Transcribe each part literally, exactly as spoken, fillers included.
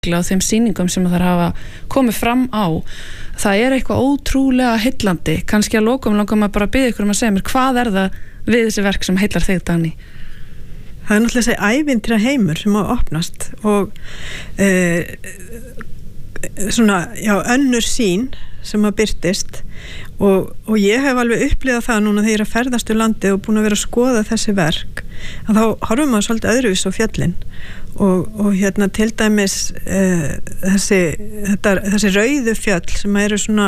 á þeim sýningum sem þær hafa komið fram á, það er eitthvað ótrúlega heillandi. Kannski að lokum langar maður bara að biðja ykkur um að segja mér, hvað er það við þessi verk sem heillar þig, Dagný? Það er náttúrulega þessi ævintýra heimur sem á að opnast og e, svona, já, önnur sýn sem að birtist og, og ég hef alveg upplifað það núna þegar ég er að ferðast um landið og búin að vera að skoða þessi verk, að þá horfum maður svolítið öðruvís á fjöllin og, og hérna til dæmis uh, þessi, þetta, þessi rauðu fjöll sem eru svona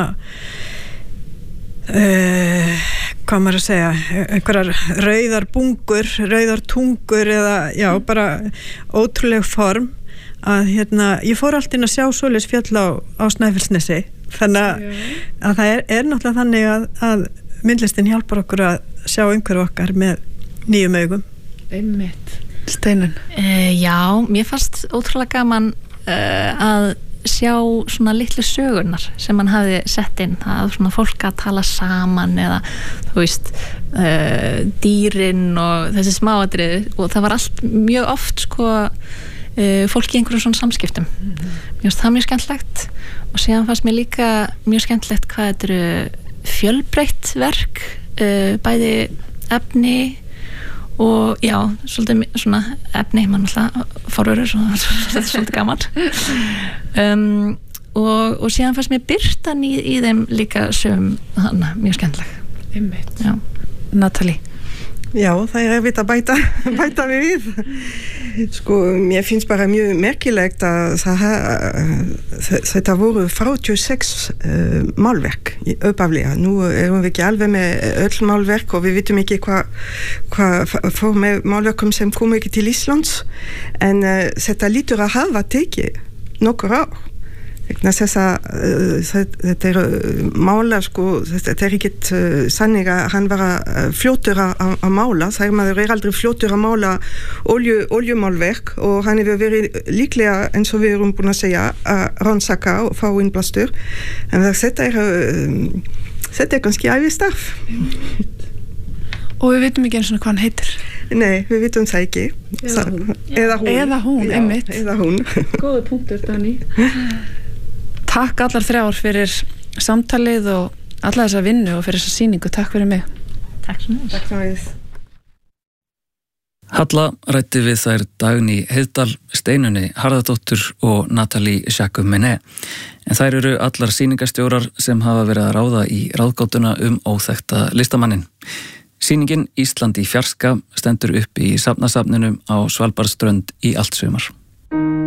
uh, hvað maður að segja, einhverjar rauðar bungur, rauðar tungur eða já, bara ótrúleg form að hérna, ég fór allt inn að sjá svoleiðis fjöll á, á Snæfellsnesi, þannig að, að það er, er náttúrulega þannig að, að myndlistin hjálpar okkur að sjá umhverfi okkar með nýjum augum. Einmitt. Steinun. Uh, já, mér fannst ótrúlega gaman uh, að sjá svona litlu sögurnar sem hann hafði sett inn, að svona fólk að tala saman eða þú veist uh, dýrin og þessi smáatriði og það var allt mjög oft sko uh, fólk í einhverjum svona samskiptum. Mm-hmm. Mér finnst það mjög skemmtilegt og síðan fannst mér líka mjög skemmtilegt hvað þetta eru fjölbreytt verk, uh, bæði efni og já, svolítið svona efni, mann alltaf forverur þetta er svolítið gaman um, og, og síðan fannst mér birtan í, í þeim líka sem hana, mjög skemmtileg. Einmitt. Já. Natalie. Já, það er erfitt að bæta, bæta við. Sko, mér finnst bara mjög merkilegt að það, þetta voru þrjátíu og sex uh, málverk uppaflega. Nú erum við ekki alveg með öll málverk og við vitum ekki hvað hva fór með málverkum sem kom ekki til Íslands, en uh, þetta lítur að hafa tekið nokkur ár. Þessa, þetta er mála sko, þetta er ekkert sannig að hann var fljótur að mála, þegar maður er aldrei fljótur að mála olju, oljumálverk og hann hefur verið líklega eins og við erum búin að segja að rannsaka og fá innblástur, en þetta er þetta er kannski ævistarf. Og við vitum ekki eins og hvað hann heitir. Nei, við vitum það ekki. Eða hún. Eða hún, eða hún já, einmitt. Eða hún. Góður punktur, Dagný. Takk allar þrjár fyrir samtalið og alla þessa vinnu og fyrir þessa sýningu. Takk fyrir mig. Takk svo mjög. Takk svo mjög. Halla ræddi við þær Dagný Heiðdal, Steinunni Harðardóttur og Natalie Jacques-Menet. En þær eru allar sýningastjórar sem hafa verið að ráða í ráðgátuna um óþekkta listamannin. Sýningin Ísland í fjarska stendur upp í safnasafninum á Svalbarðsströnd í allt sumar.